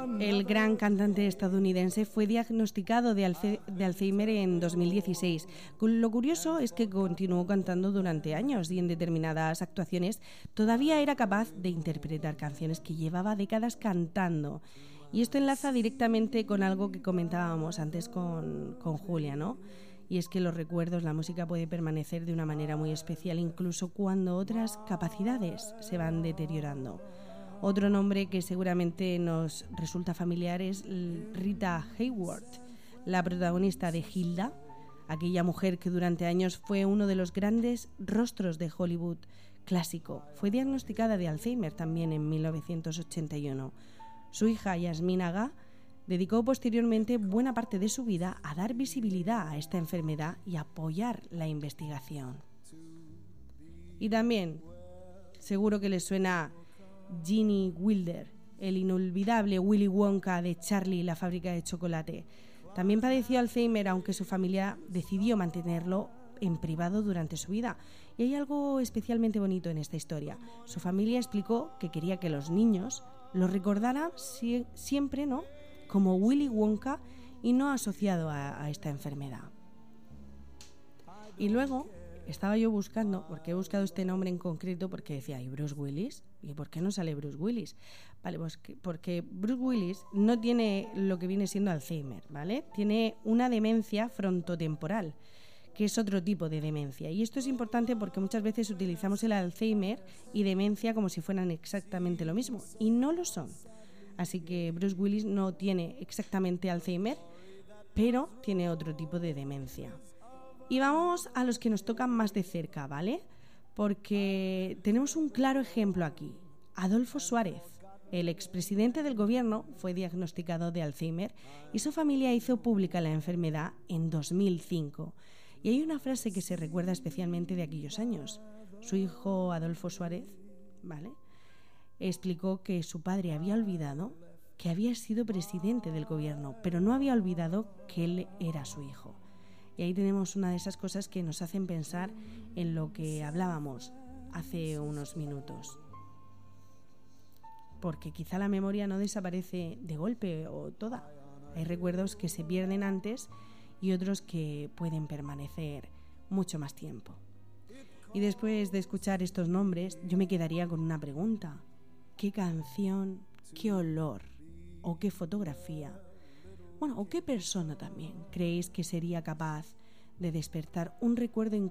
El gran cantante estadounidense fue diagnosticado de Alzheimer en 2016. Lo curioso es que continuó cantando durante años y en determinadas actuaciones todavía era capaz de interpretar canciones que llevaba décadas cantando. Y esto enlaza directamente con algo que comentábamos antes con Julia, ¿no? Y es que los recuerdos, la música puede permanecer de una manera muy especial incluso cuando otras capacidades se van deteriorando. Otro nombre que seguramente nos resulta familiar es Rita Hayworth, la protagonista de Hilda, aquella mujer que durante años fue uno de los grandes rostros de Hollywood clásico. Fue diagnosticada de Alzheimer también en 1981. Su hija Yasmine Agha dedicó posteriormente buena parte de su vida a dar visibilidad a esta enfermedad y apoyar la investigación. Y también, seguro que les suena Gene Wilder, el inolvidable Willy Wonka de Charlie y la fábrica de chocolate. También padeció Alzheimer, aunque su familia decidió mantenerlo en privado durante su vida. Y hay algo especialmente bonito en esta historia. Su familia explicó que quería que los niños lo recordaran siempre, ¿no?, como Willy Wonka y no asociado a esta enfermedad. Y luego estaba yo buscando, porque he buscado este nombre en concreto, porque decía, ¿y Bruce Willis? ¿Y por qué no sale Bruce Willis? Vale, pues porque Bruce Willis no tiene lo que viene siendo Alzheimer, ¿vale? Tiene una demencia frontotemporal, que es otro tipo de demencia. Y esto es importante porque muchas veces utilizamos el Alzheimer y demencia como si fueran exactamente lo mismo, y no lo son. Así que Bruce Willis no tiene exactamente Alzheimer, pero tiene otro tipo de demencia. Y vamos a los que nos tocan más de cerca, ¿vale? Porque tenemos un claro ejemplo aquí. Adolfo Suárez, el expresidente del gobierno, fue diagnosticado de Alzheimer y su familia hizo pública la enfermedad en 2005. Y hay una frase que se recuerda especialmente de aquellos años. Su hijo Adolfo Suárez, ¿vale?, explicó que su padre había olvidado que había sido presidente del gobierno, pero no había olvidado que él era su hijo. Y ahí tenemos una de esas cosas que nos hacen pensar en lo que hablábamos hace unos minutos. Porque quizá la memoria no desaparece de golpe o toda. Hay recuerdos que se pierden antes y otros que pueden permanecer mucho más tiempo. Y después de escuchar estos nombres, yo me quedaría con una pregunta. ¿Qué canción, qué olor o qué fotografía, o qué persona también creéis que sería capaz de despertar un recuerdo